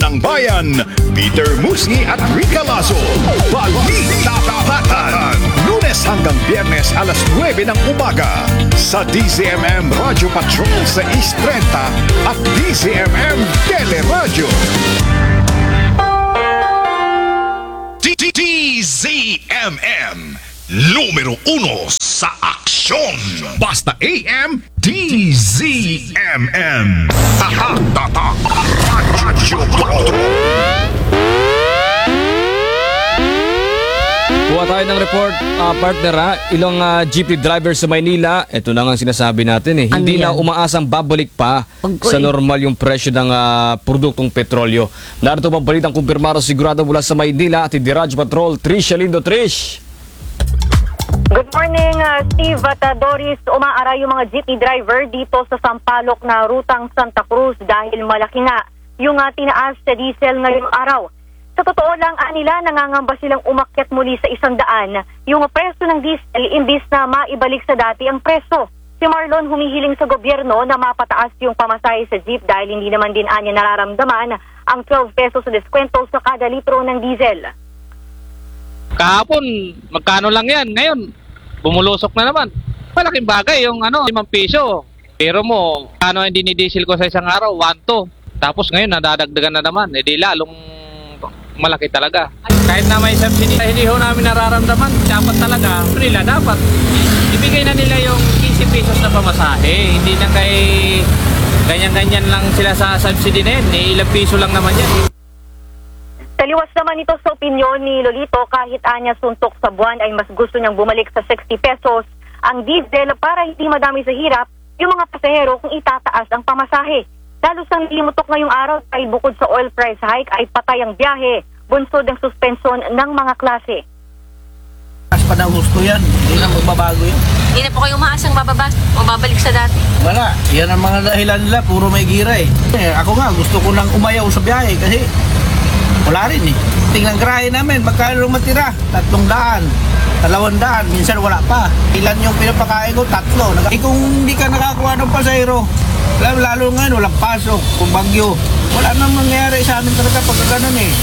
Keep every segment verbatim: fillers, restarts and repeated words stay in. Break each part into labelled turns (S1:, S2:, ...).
S1: ng Bayan, Peter Musni at Rica Lazo. Balita Tapatan, Lunes hanggang Biyernes alas nuwebe ng umaga sa D Z M M Radio Patrol sa East trenta at D Z M M Teleradio. D Z M M, numero uno sa aksyon. Basta A M, D Z M M. Tatak, tatak, Radyo Patrol.
S2: Kuha tayo ng report, uh, partner ha. Ilang uh, jeepney driver sa Maynila, ito na nga sinasabi natin eh.
S3: Ano
S2: Hindi
S3: yan?
S2: na umaasang babalik pa
S3: Pagkoy.
S2: sa normal yung presyo ng uh, produktong petrolyo. Narito pang balitang kumpirmado sigurado mula sa Maynila at hindi Radyo Patrol, Tricia Lindo. Trish!
S4: Good morning, uh, Steve at uh, Doris. Umaaray yung mga jeepney driver dito sa Sampaloc na rutang Santa Cruz dahil malaki nga yung uh, tinaas sa diesel ngayong araw. Sa totoo lang, anila, nangangamba silang umakyat muli sa isang daan yung presyo ng diesel imbis na maibalik sa dati ang presyo. Si Marlon humihiling sa gobyerno na mapataas yung pamasahe sa jeep dahil hindi naman din anya nararamdaman ang twelve pesos sa deskwento sa kada litro ng diesel.
S5: Kahapon, magkano lang yan. Ngayon, bumulusok na naman. Malaking bagay yung ano, limang piso. Pero mo, ano yung dinidiesel ko sa isang araw, one two. Tapos ngayon, nadadagdagan na naman. E di lalong malaki talaga. Kahit na may subsidy, hindi ho namin nararamdaman. Dapat talaga, nila dapat ibigay na nila yung fifteen pesos na pamasahe. Hindi na kay ganyan-ganyan lang sila sa subsidy na yun. Eh, ilang piso lang naman yan.
S4: Taliwas naman ito sa opinyon ni Lolito, kahit anya suntok sa buwan ay mas gusto niyang bumalik sa sixty pesos ang diesel para hindi madami sa hirap yung mga pasahero kung itataas ang pamasahe. Lalo sang limutok ngayong araw ay bukod sa oil price hike ay patay ang biyahe, bunsod ng suspensyon ng mga klase.
S6: Mas pa daw gusto yan, hindi na magbabago yun.
S3: Hindi na po kayo umaasang bababa o babalik sa dati.
S6: Wala, yan ang mga dahilan nila, puro may gira eh. eh ako nga, gusto ko nang umayaw sa biyahe kasi wala rin eh. Tingnan grahe namin, magkano matira? Tatlong daan, dalawang daan, minsan wala pa. Ilan yung pinapakain ko? Tatlo. Eh kung hindi ka nakakuha ng pasahero, lalo, lalo ngayon, walang pasok, kung bagyo. Wala nang mangyayari sa amin talaga pag ganun eh.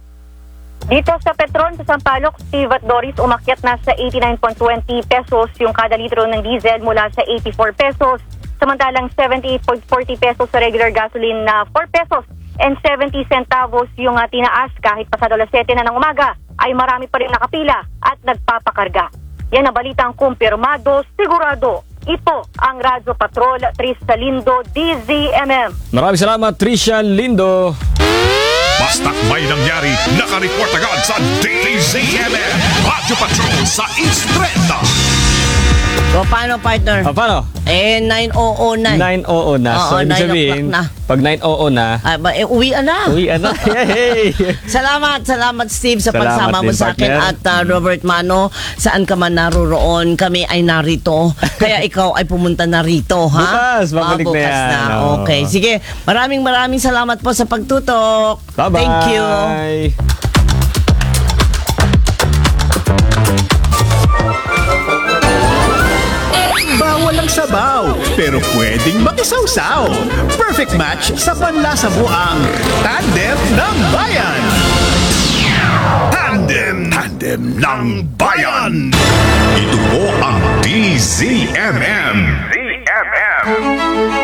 S4: Dito sa Petron sa Sampaloc, Steve at Doris, umakyat na sa eighty-nine point two zero pesos yung kada litro ng diesel mula sa eighty-four pesos. Samantalang seventy-eight point four zero pesos sa regular gasoline na four pesos and seventy centavos yung uh, tinaas kahit pasado alas siyete na ng umaga ay marami pa rin nakapila at nagpapakarga. Yan ang balitang kumpirmado, sigurado. Ito ang Radyo Patrol, Tricia Lindo, D Z M M.
S2: Maraming salamat, Tricia Lindo.
S1: Basta't may nangyari, nakareport agad sa D Z M M Radio Patrol sa East trenta.
S3: So, paano, partner?
S2: Ah, paano?
S3: Eh, nine oh oh na.
S2: nine oh oh na. So,
S3: Oo,
S2: ibig
S3: nine
S2: sabihin,
S3: o'clock na.
S2: pag nine oh oh na,
S3: Ah, ba, eh, uwian na.
S2: uwi na. Yay!
S3: Salamat, salamat Steve sa
S2: Salamat
S3: pagsama mo
S2: din,
S3: sa akin
S2: partner.
S3: at uh, Robert Mano, saan ka man naroroon, kami ay narito. Kaya ikaw ay pumunta na rito, ha?
S2: Bukas, babalik
S3: Ah,
S2: na
S3: bukas
S2: yan. Oo.
S3: Okay, sige. Maraming maraming salamat po sa pagtutok.
S2: Bye-bye!
S3: Thank you.
S1: Bawal ang sabaw, pero pwedeng makisawsaw. Perfect match sa panlasa buang Tandem ng Bayan. Tandem, Tandem ng Bayan. Ito po ang D Z M M. D Z M M.